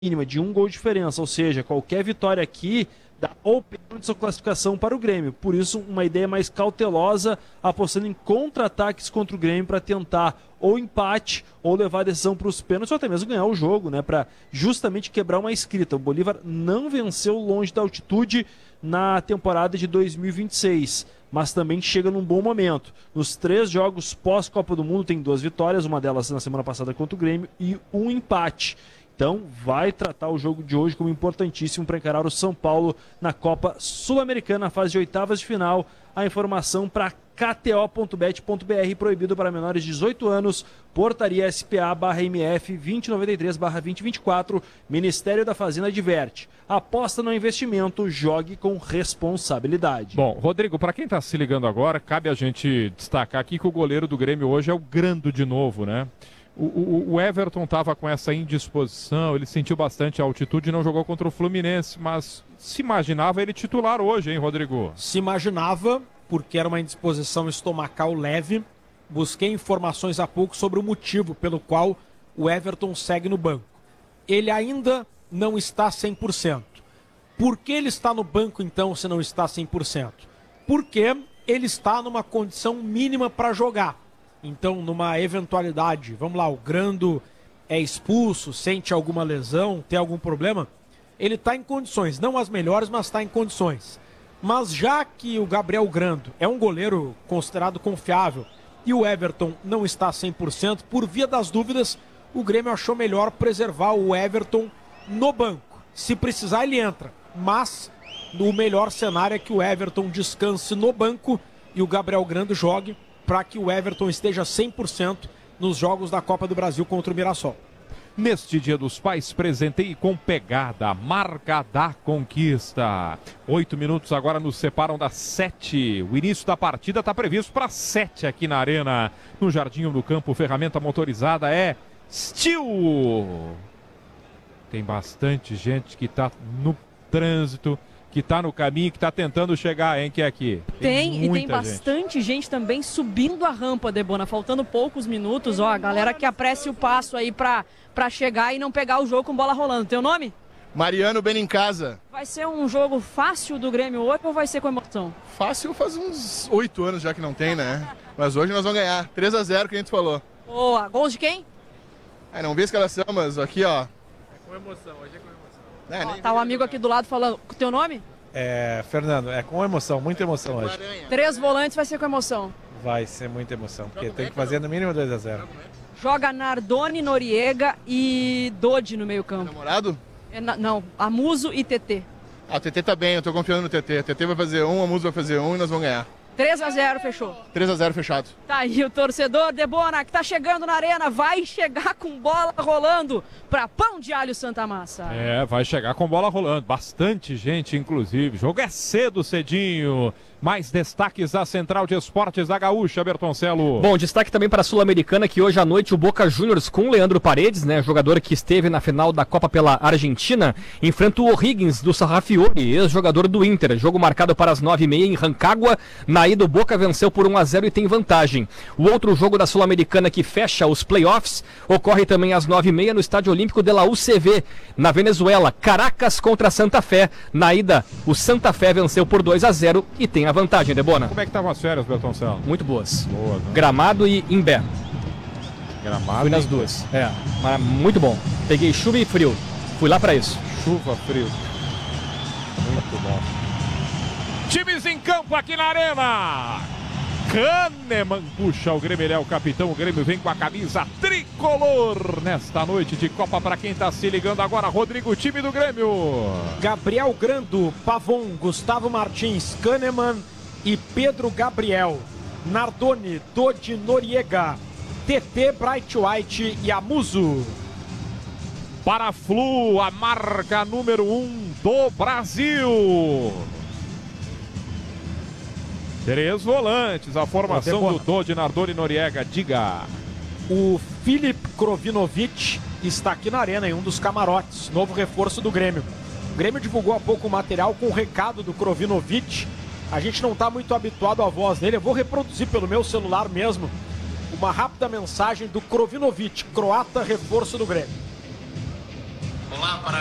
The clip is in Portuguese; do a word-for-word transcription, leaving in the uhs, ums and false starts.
mínima de um gol de diferença, ou seja, qualquer vitória aqui dá ou pênalti sua classificação para o Grêmio. Por isso, uma ideia mais cautelosa, apostando em contra-ataques contra o Grêmio para tentar ou empate ou levar a decisão para os pênaltis ou até mesmo ganhar o jogo, né, para justamente quebrar uma escrita. O Bolívar não venceu longe da altitude na temporada de dois mil e vinte e seis, mas também chega num bom momento. Nos três jogos pós-Copa do Mundo tem duas vitórias, uma delas na semana passada contra o Grêmio e um empate. Então vai tratar o jogo de hoje como importantíssimo para encarar o São Paulo na Copa Sul-Americana, na fase de oitavas de final. A informação para k t o ponto bet ponto b r, proibido para menores de dezoito anos, portaria S P A barra M F vinte e noventa e três barra vinte e vinte e quatro, Ministério da Fazenda adverte. Aposta no investimento, jogue com responsabilidade. Bom, Rodrigo, para quem está se ligando agora, cabe a gente destacar aqui que o goleiro do Grêmio hoje é o Grando de novo, né? O, o, o Everton estava com essa indisposição, ele sentiu bastante a altitude e não jogou contra o Fluminense, mas se imaginava ele titular hoje, hein, Rodrigo? Se imaginava, porque era uma indisposição estomacal leve. Busquei informações há pouco sobre o motivo pelo qual o Everton segue no banco. Ele ainda não está cem por cento. Por que ele está no banco, então, se não está cem por cento? Porque ele está numa condição mínima para jogar. Então, numa eventualidade, vamos lá, o Grando é expulso, sente alguma lesão, tem algum problema, ele está em condições, não as melhores, mas está em condições. Mas já que o Gabriel Grando é um goleiro considerado confiável e o Everton não está cem por cento, por via das dúvidas, o Grêmio achou melhor preservar o Everton no banco. Se precisar, ele entra, mas o melhor cenário é que o Everton descanse no banco e o Gabriel Grando jogue, para que o Everton esteja cem por cento nos jogos da Copa do Brasil contra o Mirassol. Neste Dia dos Pais, presenteie com pegada, marca da conquista. Oito minutos agora nos separam das sete. O início da partida está previsto para sete aqui na Arena. No Jardim do Campo, ferramenta motorizada é Steel. Tem bastante gente que está no trânsito, que está no caminho, que está tentando chegar, hein, que é aqui. Tem, tem e tem gente. bastante gente também subindo a rampa, Debona, faltando poucos minutos, ó, a galera que apresse o passo aí pra, pra chegar e não pegar o jogo com bola rolando. Teu nome? Mariano Benincasa. Vai ser um jogo fácil do Grêmio hoje ou vai ser com emoção? Fácil faz uns oito anos já que não tem, né? Mas hoje nós vamos ganhar. três a zero que a gente falou. Boa, gols de quem? É, não vi a escalação, mas aqui, ó. É com emoção, hoje é com emoção. É, Ó, tá o um amigo aqui do lado falando. O teu nome? É, Fernando, é com emoção, muita emoção hoje. Três volantes vai ser com emoção. Vai ser muita emoção, porque tem que fazer no mínimo dois a zero. Joga Nardoni, Noriega e Dodi no meio campo. Namorado? É, na- não, Amuso e T T. Ah, o T T tá bem, eu tô confiando no T T. O T T vai fazer um, a Musa vai fazer um e nós vamos ganhar. três a zero, fechou. três a zero fechado. Tá aí o torcedor Debona que tá chegando na arena, vai chegar com bola rolando pra Pão de Alho Santa Massa. É, vai chegar com bola rolando. Bastante gente, inclusive. O jogo é cedo, cedinho. Mais destaques da Central de Esportes da Gaúcha, Bertoncelo. Bom, destaque também para a Sul-Americana, que hoje à noite o Boca Juniors com o Leandro Paredes, né, jogador que esteve na final da Copa pela Argentina, enfrenta o O'Higgins do Sarrafiori, ex-jogador do Inter. Jogo marcado para as nove e meia em Rancagua. Na ida o Boca venceu por um a zero e tem vantagem. O outro jogo da Sul-Americana que fecha os playoffs ocorre também às nove e meia no Estádio Olímpico de la U C V, na Venezuela. Caracas contra Santa Fé. Na ida o Santa Fé venceu por dois a zero e tem a vantagem, Debona. Como é que estavam as férias, Bertoncelo? Muito boas. Boa, né? Gramado e Imbé. Gramado. Fui nas duas. É, mas muito bom. Peguei chuva e frio. Fui lá pra isso. Chuva, frio. Muito bom. Times em campo aqui na Arena. Kahneman puxa o Grêmio, ele é o capitão. O Grêmio vem com a camisa tricolor nesta noite de Copa. Para quem tá se ligando agora, Rodrigo, time do Grêmio. Gabriel Grando, Pavon, Gustavo Martins, Kahneman e Pedro Gabriel. Nardoni, Dodi, Noriega, T T, Bright White e Amuso. Para a Flu, a marca número um do Brasil. Três volantes, a formação do Dodi, Nardoni e Noriega. Diga. O Filip Krovinovic está aqui na arena em um dos camarotes, novo reforço do Grêmio. O Grêmio divulgou há pouco o material com o recado do Krovinovic. A gente não está muito habituado à voz dele, eu vou reproduzir pelo meu celular mesmo uma rápida mensagem do Krovinovic, croata, reforço do Grêmio. Olá para